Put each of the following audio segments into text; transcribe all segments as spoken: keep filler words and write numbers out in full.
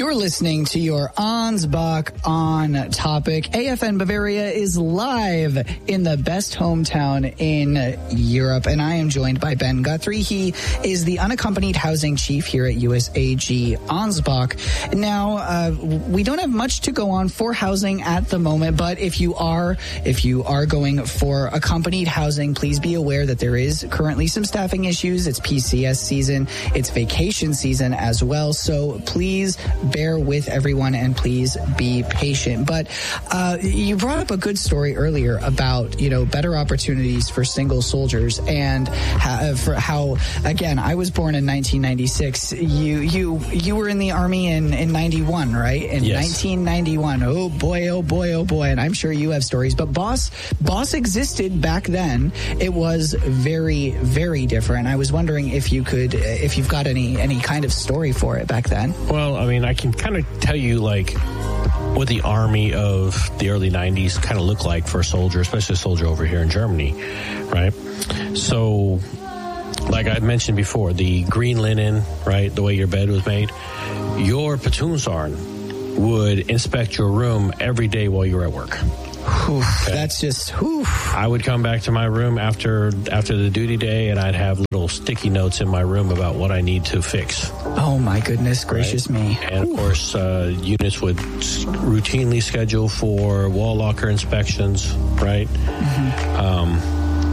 You're listening to your Ansbach on Topic. A F N Bavaria is live in the best hometown in Europe, and I am joined by Ben Guthrie. He is the unaccompanied housing chief here at U S A G Ansbach. Now, uh, we don't have much to go on for housing at the moment, but if you are if you are going for accompanied housing, please be aware that there is currently some staffing issues. It's P C S season, it's vacation season as well, so please bear with everyone and please be patient. But uh, you brought up a good story earlier about, you know, better opportunities for single soldiers, and how, for how, again, I was born in nineteen ninety-six. You you you were in the Army in, in ninety-one, right? In yes. nineteen ninety-one. Oh boy, oh boy, oh boy. And I'm sure you have stories. But Boss, Boss existed back then. It was very, very different. I was wondering if you could, if you've got any, any kind of story for it back then. Well, I mean, I can kind of tell you, like, what the Army of the early nineties kind of looked like for a soldier, especially a soldier over here in Germany, right? So, like I mentioned before, the green linen, right, the way your bed was made, your platoon sergeant would inspect your room every day while you were at work. Oof, okay. That's just, oof. I would come back to my room after after the duty day, and I'd have little sticky notes in my room about what I need to fix. Oh, my goodness gracious right? me. And, of Oof. course, uh, units would routinely schedule for wall locker inspections, right? Mm-hmm. Um,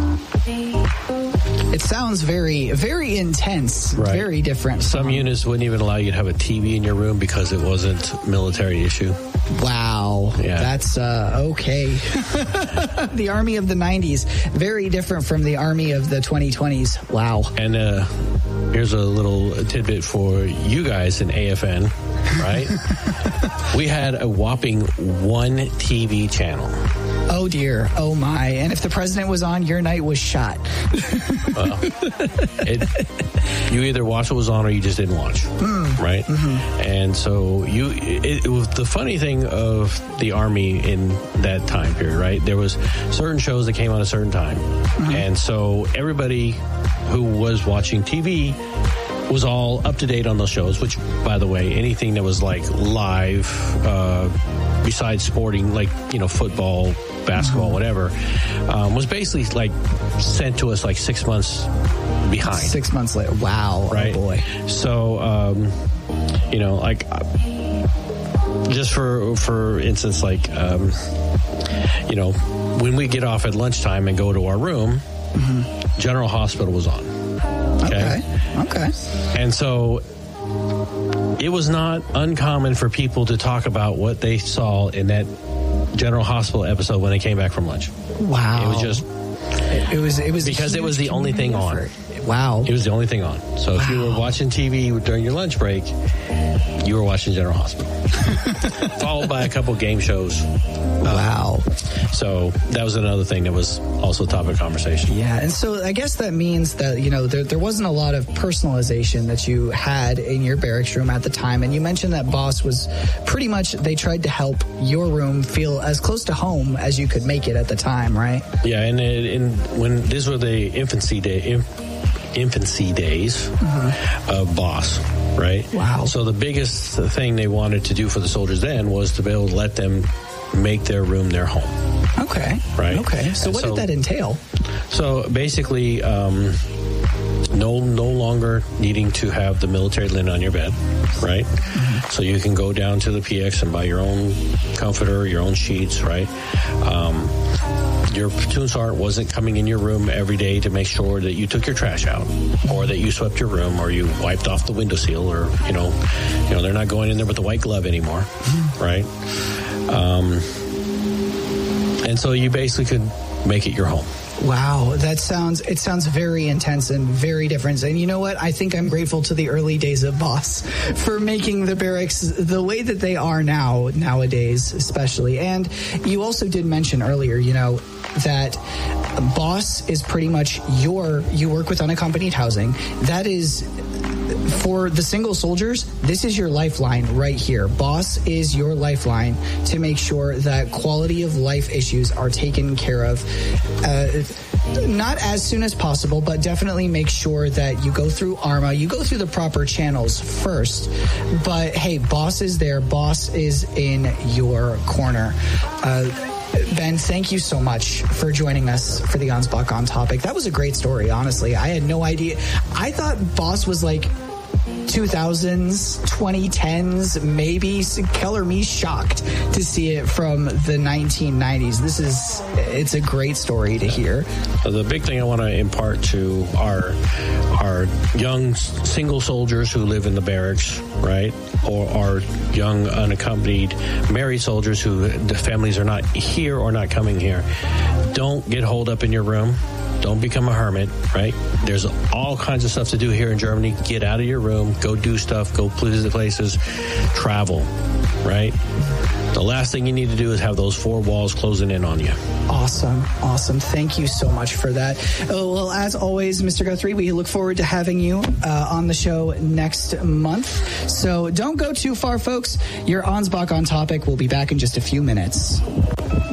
it sounds very, very intense, right. Very different. Some units wouldn't even allow you to have a T V in your room because it wasn't a military issue. Wow. Yeah. That's uh, okay. The Army of the nineties, very different from the Army of the twenty twenties. Wow. And uh, here's a little tidbit for you guys in A F N, right? We had a whopping one T V channel. Oh, dear. Oh, my. And if the president was on, your night was shot. Well, it, you either watched what was on or you just didn't watch, mm. right? Mm-hmm. And so you, it, it was the funny thing of the Army in that time period, right? There was certain shows that came on at a certain time. Mm-hmm. And so everybody who was watching T V was all up to date on those shows, which, by the way, anything that was like live, uh, besides sporting, like, you know, football, basketball, mm-hmm. whatever, um, was basically like sent to us like six months behind. Six months later. Wow. Right. Oh, boy. So, um, you know, like, just for, for instance, like, um, you know, when we get off at lunchtime and go to our room, mm-hmm. General Hospital was on. Okay. Okay. Okay. And so it was not uncommon for people to talk about what they saw in that General Hospital episode when they came back from lunch. Wow. It was just... It, it was... It was because it was the only thing on. Wow. It was the only thing on. So wow. if you were watching T V during your lunch break, you were watching General Hospital. Followed by a couple game shows. Wow. Um, so that was another thing that was also a topic of conversation. Yeah, and so I guess that means that, you know, there, there wasn't a lot of personalization that you had in your barracks room at the time. And you mentioned that Boss was pretty much, they tried to help your room feel as close to home as you could make it at the time, right? Yeah, and, and when these were the infancy day, inf- infancy days mm-hmm. of Boss, right? Wow. So the biggest thing they wanted to do for the soldiers then was to be able to let them make their room their home. Okay. Right. Okay. So and what so, did that entail? So basically, um, no no longer needing to have the military linen on your bed, right? Mm-hmm. So you can go down to the P X and buy your own comforter, your own sheets, right? Um, your platoon sergeant wasn't coming in your room every day to make sure that you took your trash out, or that you swept your room, or you wiped off the windowsill, or you know, you know, they're not going in there with the white glove anymore, mm-hmm. right? Um, and so you basically could make it your home. Wow, that sounds, it sounds very intense and very different. And you know what? I think I'm grateful to the early days of Boss for making the barracks the way that they are now, nowadays, especially. And you also did mention earlier, you know, that Boss is pretty much your, you work with unaccompanied housing. That is, for the single soldiers, this is your lifeline right here. Boss is your lifeline to make sure that quality of life issues are taken care of. Uh, not as soon as possible, but definitely make sure that you go through Arma. You go through the proper channels first. But hey, Boss is there. Boss is in your corner. Uh, Ben, thank you so much for joining us for the Ansbach on Topic. That was a great story, honestly. I had no idea. I thought Boss was like two thousands, twenty tens, maybe. Color me shocked to see it from the nineteen nineties. This is, it's a great story to hear. The big thing I want to impart to our our young single soldiers who live in the barracks, right, or our young unaccompanied married soldiers who the families are not here or not coming here, don't get holed up in your room. Don't become a hermit, right? There's all kinds of stuff to do here in Germany. Get out of your room, go do stuff, go visit places, travel, right? The last thing you need to do is have those four walls closing in on you. Awesome. Awesome. Thank you so much for that. Oh, well, as always, Mister Guthrie, we look forward to having you uh, on the show next month. So don't go too far, folks. Your Ansbach on Topic will be back in just a few minutes.